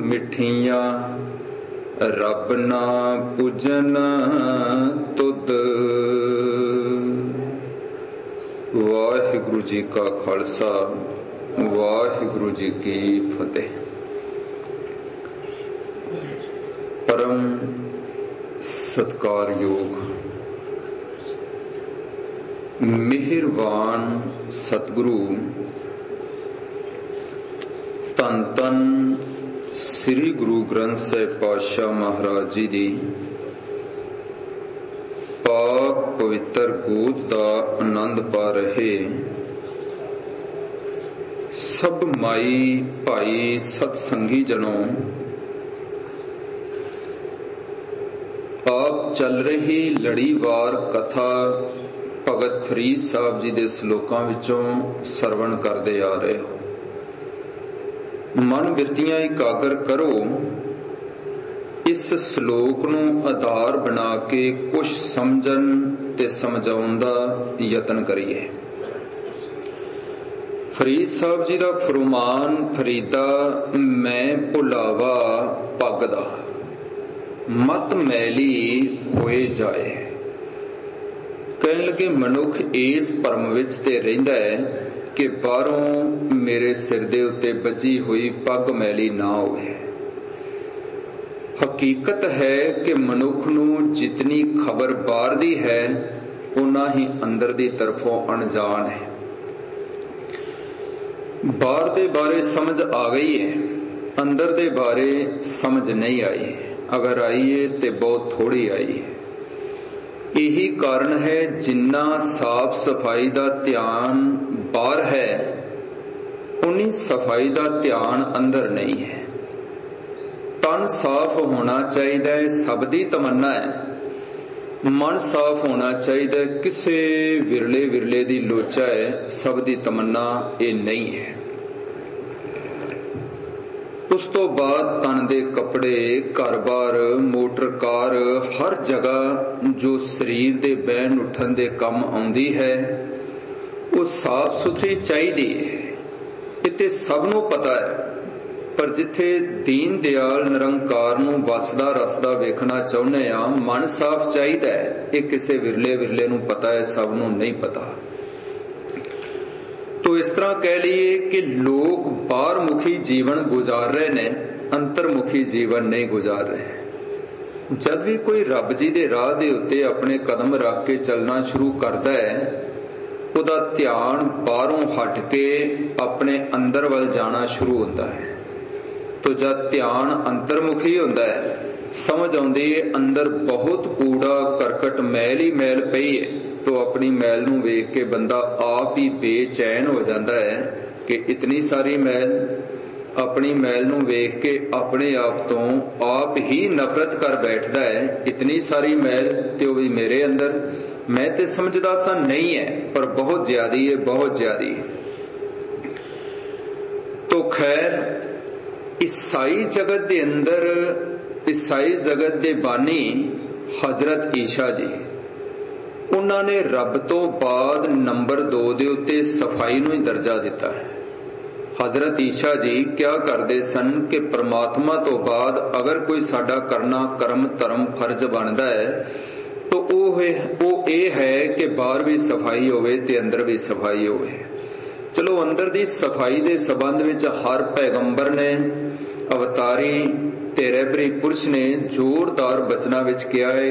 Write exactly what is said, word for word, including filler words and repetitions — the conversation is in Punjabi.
ਮਿੱਠੀਆਂ ਰੱਬ ਨਾ ਪੂਜਨ ਤੁਧ। ਵਾਹਿਗੁਰੂ ਜੀ ਕਾ ਖਾਲਸਾ, ਵਾਹਿਗੁਰੂ ਜੀ ਕੀ ਫਤਿਹ। ਪਰਮ ਸਤਿਕਾਰਯੋਗ ਮਿਹਰਬਾਨ ਸਤਿਗੁਰੂ ਧੰਨ ਧੰਨ ਸ੍ਰੀ ਗੁਰੂ ਗ੍ਰੰਥ ਸਾਹਿਬ ਪਾਤਸ਼ਾਹ ਮਹਾਰਾਜ ਜੀ ਦੀ ਪਾਕ ਪਵਿੱਤਰ ਗੋਦ ਦਾ ਆਨੰਦ ਪਾ ਰਹੇ ਸਭ ਮਾਈ ਭਾਈ ਸਤ ਸੰਗੀ ਜਨੋਂ, ਆਪ ਚੱਲ ਰਹੀ ਲੜੀਵਾਰ ਕਥਾ ਭਗਤ ਫਰੀਦ ਸਾਹਿਬ ਜੀ ਦੇ ਸ਼ਲੋਕਾਂ ਵਿੱਚੋਂ ਸਰਵਣ ਕਰਦੇ ਆ ਰਹੇ ਹੋ। ਮਨ ਬਿਰਤੀਆਂ ਇਕਾਗਰ ਕਰੋ, ਇਸ ਸ਼ਲੋਕ ਨੂੰ ਆਧਾਰ ਬਣਾ ਕੇ ਕੁਝ ਸਮਝਣ ਤੇ ਸਮਝਾਉਣ ਦਾ ਯਤਨ ਕਰੀਏ। ਫਰੀਦ ਸਾਹਿਬ ਜੀ ਦਾ ਫਰਮਾਨ, ਫਰੀਦਾ ਮੈਂ ਭੁਲਾਵਾ ਪੱਗ ਦਾ, ਮਤ ਮੈਲੀ ਹੋਏ ਜਾਏ। ਕਹਿਣ ਲੱਗੇ ਮਨੁੱਖ ਇਸ ਭਰਮ ਵਿੱਚ ਤੇ ਰਹਿੰਦਾ ਹੈ ਕਿ ਬਾਹਰੋਂ ਮੇਰੇ ਸਿਰ ਦੇ ਉੱਤੇ ਬੱਝੀ ਹੋਈ ਪੱਗ ਮੈਲੀ ਨਾ ਹੋਵੇ। ਹਕੀਕਤ ਹੈ ਕਿ ਮਨੁੱਖ ਨੂੰ ਜਿਤਨੀ ਖਬਰ ਬਾਹਰ ਦੀ ਹੈ ਉਨਾ ਹੀ ਅੰਦਰ ਦੀ ਤਰਫੋਂ ਅਣਜਾਣ ਹੈ। ਬਾਹਰ ਦੇ ਬਾਰੇ ਸਮਝ ਆ ਗਈ ਹੈ, ਅੰਦਰ ਦੇ ਬਾਰੇ ਸਮਝ ਨਹੀਂ ਆਈ। ਅਗਰ ਆਈ ਹੈ ਤੇ ਬਹੁਤ ਥੋੜੀ ਆਈ ਹੈ। ਇਹੀ ਕਾਰਨ ਹੈ ਜਿੰਨਾ ਸਾਫ ਸਫਾਈ ਦਾ ਧਿਆਨ ਬਾਹਰ ਹੈ ਉਨੀ ਸਫਾਈ ਦਾ ਧਿਆਨ ਅੰਦਰ ਨਹੀਂ ਹੈ। ਤਨ ਸਾਫ ਹੋਣਾ ਚਾਹੀਦਾ ਹੈ, ਸਭ ਦੀ ਤਮੰਨਾ ਹੈ। ਮਨ ਸਾਫ ਹੋਣਾ ਚਾਹੀਦਾ ਹੈ, ਕਿਸੇ ਵਿਰਲੇ ਵਿਰਲੇ ਦੀ ਲੋਚਾ ਹੈ, ਸਭ ਦੀ ਤਮੰਨਾ ਇਹ ਨਹੀਂ ਹੈ। ਉਸ ਤੋਂ ਬਾਅਦ ਤਨ ਦੇ ਕੱਪੜੇ, ਘਰ-ਬਾਰ, ਮੋਟਰ ਕਾਰ, ਹਰ ਜਗ੍ਹਾ ਜੋ ਸਰੀਰ ਦੇ ਬਹਿਣ ਉੱਠਣ ਦੇ ਕੰਮ ਆਉਂਦੀ ਹੈ ਉਹ ਸਾਫ ਸੁਥਰੀ ਚਾਹੀਦੀ ਹੈ। ਇਹ ਤੇ ਸਭ ਨੂੰ ਪਤਾ ਹੈ, ਪਰ ਜਿੱਥੇ ਦੀਨ ਦਿਆਲ ਨਿਰੰਕਾਰ ਨੂੰ ਵਸਦਾ ਰਸਦਾ ਵੇਖਣਾ ਚਾਹੁੰਦੇ ਆ, ਮਨ ਸਾਫ ਚਾਹੀਦਾ ਹੈ। ਇਹ ਕਿਸੇ ਵਿਰਲੇ ਵਿਰਲੇ ਨੂੰ ਪਤਾ ਹੈ, ਸਭ ਨੂੰ ਨਹੀਂ ਪਤਾ। ਤੋ ਇਸ ਤਰ੍ਹਾਂ ਕਹਿ ਲਈਏ ਕਿ ਲੋਕ ਬਾਹਰ ਮੁਖੀ ਜੀਵਨ ਗੁਜ਼ਾਰ ਰਹੇ ਨੇ, ਅੰਤਰਮੁਖੀ ਜੀਵਨ ਨਹੀਂ ਗੁਜ਼ਾਰ ਰਹੇ। ਜਦ ਵੀ ਕੋਈ ਰੱਬ ਜੀ ਦੇ ਰਾਹ ਦੇ ਉੱਤੇ ਆਪਣੇ ਕਦਮ ਰੱਖ ਕੇ ਚੱਲਣਾ ਸ਼ੁਰੂ ਕਰਦਾ ਹੈ, ਉਹਦਾ ਧਿਆਨ ਬਾਹਰੋਂ ਹਟ ਕੇ ਆਪਣੇ ਅੰਦਰ ਵੱਲ ਜਾਣਾ ਸ਼ੁਰੂ ਹੁੰਦਾ ਹੈ। ਤੋ ਜਦ ਧਿਆਨ ਅੰਤਰਮੁਖੀ ਹੁੰਦਾ ਹੈ, ਸਮਝ ਆਉਂਦੀ ਹੈ ਅੰਦਰ ਬਹੁਤ ਕੂੜਾ ਕਰਕਟ ਮੈਲ ਹੀ ਮੈਲ ਪਈ ਹੈ। ਤੋ ਆਪਣੀ ਮੈਲ ਨੂੰ ਵੇਖ ਕੇ ਬੰਦਾ ਆਪ ਹੀ ਬੇਚੈਨ ਹੋ ਜਾਂਦਾ ਹੈ ਕਿ ਇਤਨੀ ਸਾਰੀ ਮੈਲ। ਆਪਣੀ ਮੈਲ ਨੂੰ ਵੇਖ ਕੇ ਆਪਣੇ ਆਪ ਤੋਂ ਆਪ ਹੀ ਨਫ਼ਰਤ ਕਰ ਬੈਠਦਾ ਹੈ, ਇਤਨੀ ਸਾਰੀ ਮੈਲ ਤੇ ਉਹ ਵੀ ਮੇਰੇ ਅੰਦਰ। ਮੈਂ ਤੇ ਸਮਝਦਾ ਸਾਂ ਨਹੀਂ ਹੈ, ਪਰ ਬਹੁਤ ਜ਼ਿਆਦੀ ਹੈ, ਬਹੁਤ ਜ਼ਿਆਦੀ। ਤੋ ਖੈਰ, ਈਸਾਈ ਜਗਤ ਦੇ ਅੰਦਰ ਈਸਾਈ ਜਗਤ ਦੇ ਬਾਨੀ ਹਜ਼ਰਤ ਈਸ਼ਾ ਜੀ, ਉਹਨਾਂ ਨੇ ਰੱਬ ਤੋਂ ਬਾਅਦ ਨੰਬਰ ਦੋ ਦੇ ਉੱਤੇ ਸਫਾਈ ਨੂੰ ਹੀ ਦਰਜਾ ਦਿੱਤਾ ਹੈ। ਹਜ਼ਰਤ ਈਸ਼ਾ ਜੀ ਕਿਆ ਕਰਦੇ ਸਨ ਕਿ ਪ੍ਰਮਾਤਮਾ ਤੋਂ ਬਾਅਦ ਅਗਰ ਕੋਈ ਸਾਡਾ ਕਰਨਾ ਕਰਮ ਧਰਮ ਫਰਜ਼ ਬਣਦਾ ਹੈ ਤਾਂ ਉਹ ਉਹ ਇਹ ਹੈ ਕਿ ਬਾਹਰ ਵੀ ਸਫਾਈ ਹੋਵੇ ਤੇ ਅੰਦਰ ਵੀ ਸਫਾਈ ਹੋਵੇ। ਚਲੋ, ਅੰਦਰ ਦੀ ਸਫਾਈ ਦੇ ਸੰਬੰਧ ਵਿੱਚ ਹਰ ਪੈਗੰਬਰ ਨੇ, ਅਵਤਾਰੀ ਤੇ ਰਹਿਬਰੀ ਪੁਰਸ਼ ਨੇ ਜ਼ੋਰਦਾਰ ਬਚਨਾਂ ਵਿੱਚ ਕਿਹਾ ਹੈ